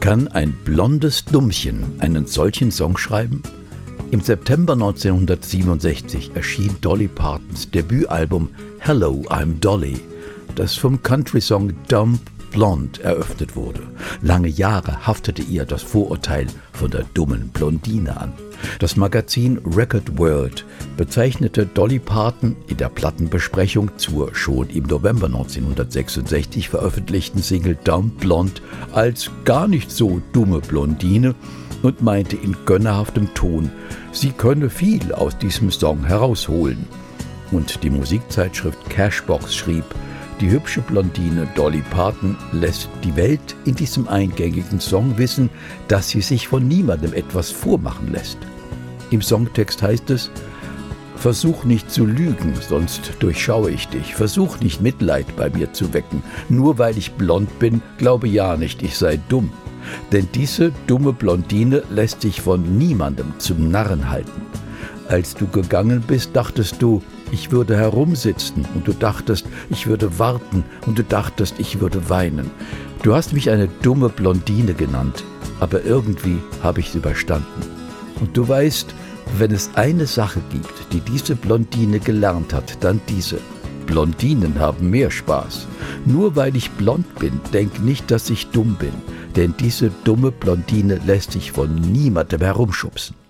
Kann ein blondes Dummchen einen solchen Song schreiben? Im September 1967 erschien Dolly Partons Debütalbum Hello, I'm Dolly, das vom Country-Song Dumb Blonde eröffnet wurde. Lange Jahre haftete ihr das Vorurteil von der dummen Blondine an. Das Magazin Record World bezeichnete Dolly Parton in der Plattenbesprechung zur schon im November 1966 veröffentlichten Single Dumb Blonde als gar nicht so dumme Blondine und meinte in gönnerhaftem Ton, sie könne viel aus diesem Song herausholen. Und die Musikzeitschrift Cashbox schrieb, die hübsche Blondine Dolly Parton lässt die Welt in diesem eingängigen Song wissen, dass sie sich von niemandem etwas vormachen lässt. Im Songtext heißt es: Versuch nicht zu lügen, sonst durchschaue ich dich. Versuch nicht Mitleid bei mir zu wecken. Nur weil ich blond bin, glaube ja nicht, ich sei dumm. Denn diese dumme Blondine lässt sich von niemandem zum Narren halten. Als du gegangen bist, dachtest du, ich würde herumsitzen, und du dachtest, ich würde warten, und du dachtest, ich würde weinen. Du hast mich eine dumme Blondine genannt, aber irgendwie habe ich es überstanden. Und du weißt, wenn es eine Sache gibt, die diese Blondine gelernt hat, dann diese: Blondinen haben mehr Spaß. Nur weil ich blond bin, denk nicht, dass ich dumm bin, denn diese dumme Blondine lässt sich von niemandem herumschubsen.